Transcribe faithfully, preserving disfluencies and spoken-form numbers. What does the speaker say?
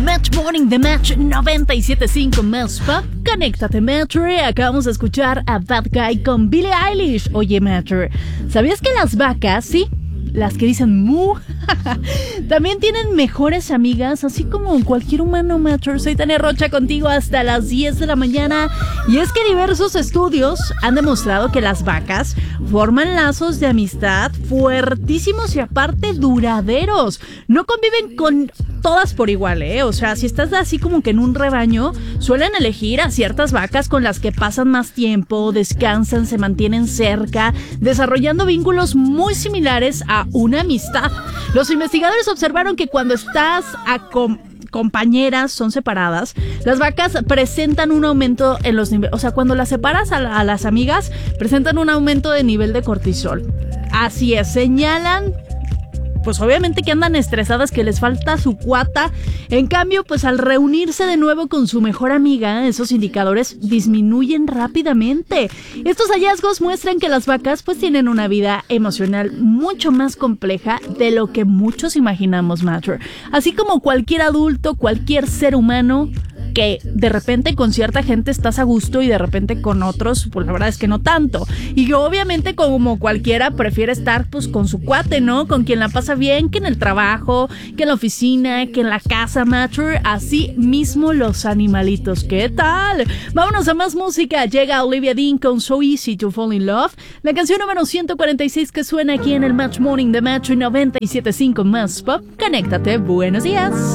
Match Morning de Match noventa y siete punto cinco Más Pop. Conéctate, Matcher. Acabamos de escuchar a Bad Guy con Billie Eilish. Oye, Matcher, ¿sabías que las vacas, sí, las que dicen mu, también tienen mejores amigas, así como cualquier humano, Matcher? Soy Tania Rocha contigo hasta las diez de la mañana. Y es que diversos estudios han demostrado que las vacas forman lazos de amistad fuertísimos y aparte duraderos. No conviven con todas por igual, ¿eh? O sea, si estás así como que en un rebaño, suelen elegir a ciertas vacas con las que pasan más tiempo, descansan, se mantienen cerca, desarrollando vínculos muy similares a una amistad. Los investigadores observaron que cuando estás a com- compañeras son separadas, las vacas presentan un aumento en los niveles, o sea, cuando las separas a, la, a las amigas, presentan un aumento de nivel de cortisol. Así es, señalan pues obviamente que andan estresadas, que les falta su cuata. En cambio, pues al reunirse de nuevo con su mejor amiga, esos indicadores disminuyen rápidamente. Estos hallazgos muestran que las vacas pues tienen una vida emocional mucho más compleja de lo que muchos imaginamos, Matter. Así como cualquier adulto, cualquier ser humano, que de repente con cierta gente estás a gusto y de repente con otros, pues la verdad es que no tanto. Y obviamente como cualquiera prefiere estar pues con su cuate, ¿no? Con quien la pasa bien, que en el trabajo, que en la oficina, que en la casa, Matter. Así mismo los animalitos. ¿Qué tal? Vámonos a más música. Llega Olivia Dean con So Easy to Fall in Love. La canción número ciento cuarenta y seis que suena aquí en el Match Morning de Match noventa y siete punto cinco Más Pop. Conéctate. Buenos días.